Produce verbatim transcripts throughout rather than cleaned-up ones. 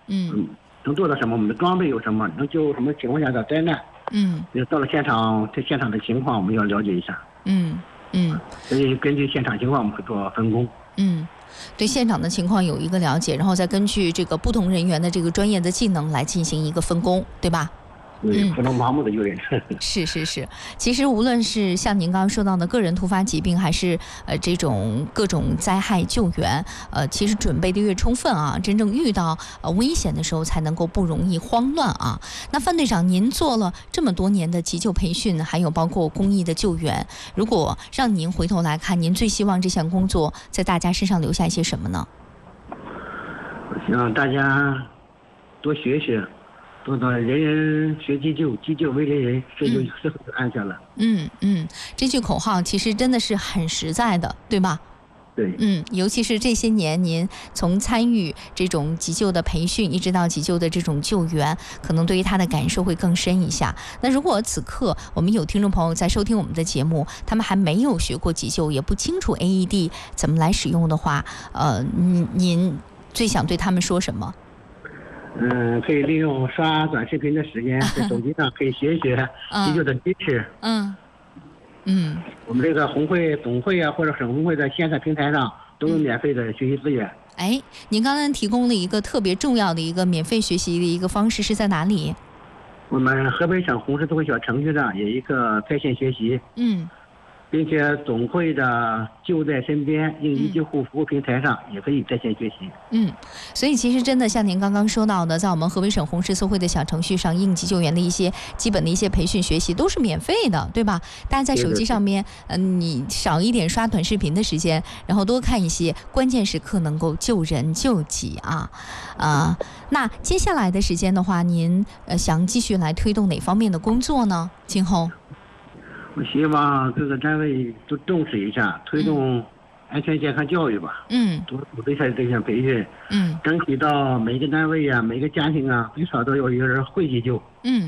嗯， 能做到什么？我们的装备有什么？能救什么情况下的灾难？ 嗯， 到了现场，这现场的情况我们要了解一下。 嗯嗯， 所以根据现场情况，我们会做分工。 嗯，对现场的情况有一个了解，然后再根据这个不同人员的这个专业的技能来进行一个分工，对吧？ 对，不能盲目的救人。 是是是，其实无论是像您刚刚说到的个人突发疾病，还是呃这种各种灾害救援，呃，其实准备的越充分啊，真正遇到呃危险的时候，才能够不容易慌乱啊。那范队长，您做了这么多年的急救培训，还有包括公益的救援，如果让您回头来看，您最希望这项工作在大家身上留下一些什么呢？ 我希望大家多学学。做到人人学急救，急救为人人，社就社会就安全了。 嗯嗯，这句口号其实真的是很实在的，对吧？ 对。 嗯，尤其是这些年，您从参与这种急救的培训，一直到急救的这种救援，可能对于他的感受会更深一下。那如果此刻我们有听众朋友在收听我们的节目，他们还没有学过急救，也不清楚 A E D 怎么来使用的话，呃，您您最想对他们说什么？ 嗯，可以利用刷短视频的时间，在手机上可以学一学急救的知识。 嗯嗯， 我们这个红会总会啊，或者省红会的线上平台上都有免费的学习资源。 哎，您刚刚提供了一个特别重要的一个免费学习的一个方式，是在哪里？ 我们河北省红十字会小程序上有一个在线学习。 嗯。 并且总会的就在身边应急救护服务平台上也可以在线学习。 嗯，所以其实真的像您刚刚说到的，在我们河北省红十字会的小程序上，应急救援的一些基本的一些培训学习都是免费的，对吧？大家在手机上面，嗯、呃，你少一点刷短视频的时间，然后多看一些关键时刻能够救人救己啊啊、呃！那接下来的时间的话，您呃想继续来推动哪方面的工作呢？今后？ 我希望各个单位都重视一下，推动安全健康教育吧。 嗯， 多组织一下这项培训。 嗯， 争取到每个单位啊，每个家庭啊，最少都有一个人会急救。 嗯，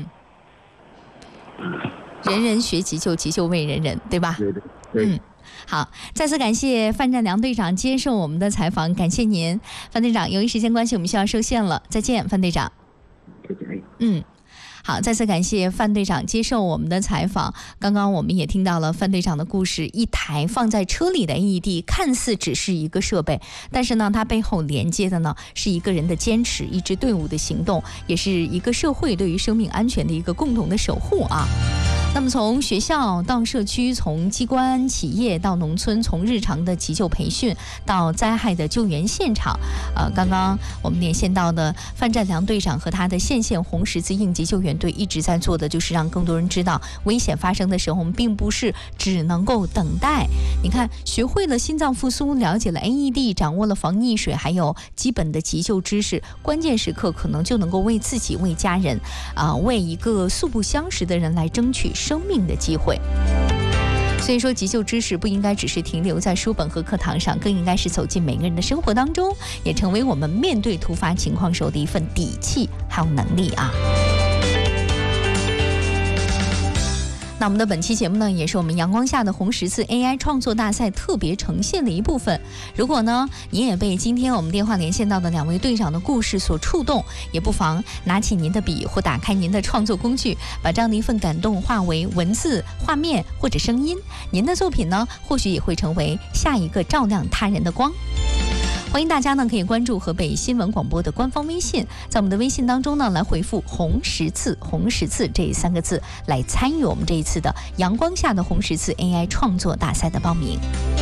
人人学急救，急救为人人，对吧？ 对对对。 嗯，好，再次感谢范占良队长接受我们的采访，感谢您，范队长。由于时间关系，我们需要受限了，再见，范队长。 谢谢。 嗯。好，再次感谢范队长接受我们的采访。刚刚我们也听到了范队长的故事，一台放在车里的 A E D 看似只是一个设备，但是呢，它背后连接的呢是一个人的坚持，一支队伍的行动，也是一个社会对于生命安全的一个共同的守护啊。那么从学校到社区，从机关企业到农村，从日常的急救培训到灾害的救援现场，呃，刚刚我们连线到的范占良队长和他的县县红十字应急救援队一直在做的就是让更多人知道，危险发生的时候，我们并不是只能够等待。你看，学会了心脏复苏，了解了 A E D， 掌握了防溺水，还有基本的急救知识，关键时刻可能就能够为自己、为家人，啊、呃，为一个素不相识的人来争取生命的机会。所以说，急救知识不应该只是停留在书本和课堂上，更应该是走进每个人的生活当中，也成为我们面对突发情况时候的一份底气还有能力啊。那我们的本期节目呢，也是我们阳光下的红十字 A I 创作大赛特别呈现的一部分。如果呢，您也被今天我们电话连线到的两位队长的故事所触动，也不妨拿起您的笔或打开您的创作工具，把这样的一份感动化为文字、画面或者声音。您的作品呢，或许也会成为下一个照亮他人的光。欢迎大家呢可以关注河北新闻广播的官方微信，在我们的微信当中呢来回复红十字红十字这三个字，来参与我们这一次的阳光下的红十字 A I 创作大赛的报名。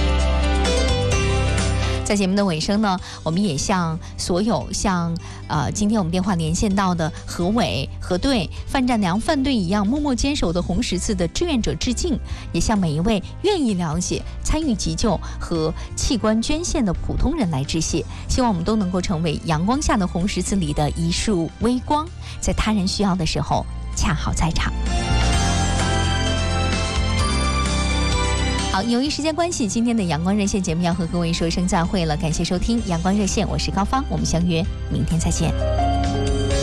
在节目的尾声呢，我们也向所有像呃今天我们电话连线到的何伟、何队、范占良、范队一样默默坚守的红十字的志愿者致敬，也向每一位愿意了解、参与急救和器官捐献的普通人来致谢。希望我们都能够成为阳光下的红十字里的一束微光，在他人需要的时候恰好在场。好，由于时间关系，今天的阳光热线节目要和各位说声再会了，感谢收听阳光热线，我是高芳，我们相约明天再见。